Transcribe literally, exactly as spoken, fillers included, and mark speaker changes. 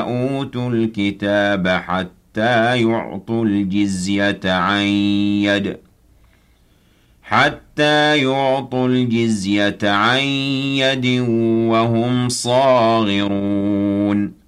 Speaker 1: أُوتُوا الْكِتَابَ حَتَّىٰ يُعْطُوا الْجِزْيَةَ عَن يَدٍ حَتَّىٰ يُعْطُوا الْجِزْيَةَ عَن يَدٍ وَهُمْ صَاغِرُونَ